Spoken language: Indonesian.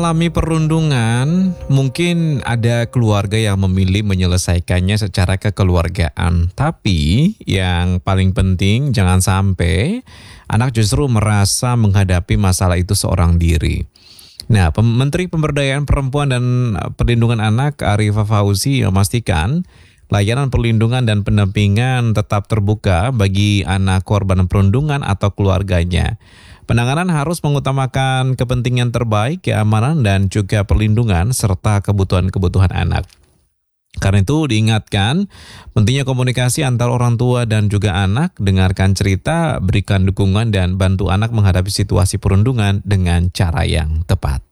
Alami perundungan, mungkin ada keluarga yang memilih menyelesaikannya secara kekeluargaan. Tapi yang paling penting jangan sampai anak justru merasa menghadapi masalah itu seorang diri. Nah, Menteri Pemberdayaan Perempuan dan Perlindungan Anak Arifah Fauzi memastikan layanan perlindungan dan pendampingan tetap terbuka bagi anak korban perundungan atau keluarganya. Penanganan harus mengutamakan kepentingan terbaik, keamanan, dan juga perlindungan serta kebutuhan-kebutuhan anak. Karena itu diingatkan pentingnya komunikasi antar orang tua dan juga anak, dengarkan cerita, berikan dukungan dan bantu anak menghadapi situasi perundungan dengan cara yang tepat.